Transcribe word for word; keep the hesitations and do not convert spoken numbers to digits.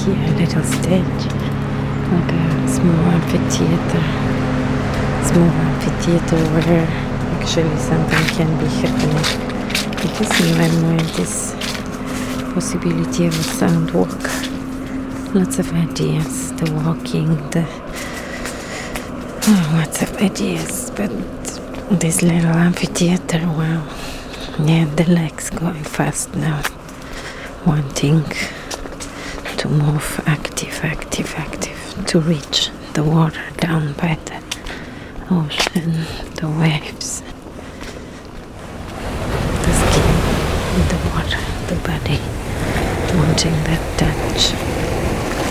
here a little stage, like a small amphitheater, small amphitheater where actually something can be happening. Because in my mind this possibility of a sound walk, lots of ideas, the walking, the oh, lots of ideas, but this little amphitheater, wow, yeah, the legs going fast now, wanting to move, active, active, active, to reach the water down by the ocean, the waves, the skin, the water, the body, wanting that touch.